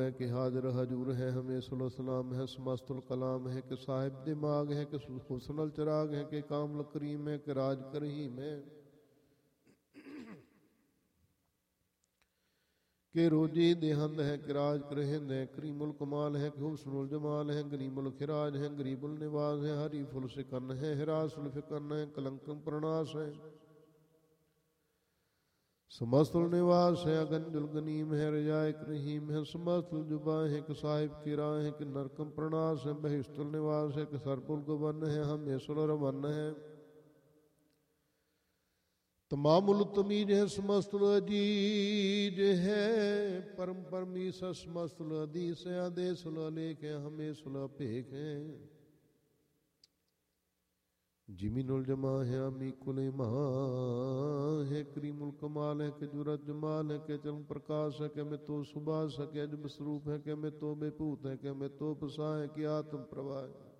है कि हाजिर हजूर है, हमें सुल सलाम है, समस्तुल कलाम है कि साहिब दिमाग है कि हुस्नल चिराग है कि कामल करीम है कि राज करीम है कि रोजी देहंद है कि राज करहिंद है, करीमुल कमाल है कि हुस्नुल जमाल है, गरीमुल खिराज है, गरीबुल निवाज है, हरीफुल सिकन है, हिरासुल फिकन है, कलंकम प्रणास है, समस्तुल निवास है, अगंजुल गनीम है, रजाए रहीम है, समस्तुल जुबा है कि साहिब की राह है कि नरकम प्रणास है, बहिस्तुल निवास है कि सरपुल गवन है, हम सुल रवन है, तमामुल तमीज है, समस्तुल अजीज है, परम परमीस समस्तुल अदीस है, आदेशुल अलेख है, हमें सुल अपेख है, जिमीनुल जमा है, अमीकुल इमा है, करीमुल कमाल है कि जुरत जमाल है कि चलन प्रकाश है कि मैं तो सुबास है कि अजब स्वरूप है कि मैं तो बेपूत है कि मैं तो पसा है कि आत्म प्रवाह है,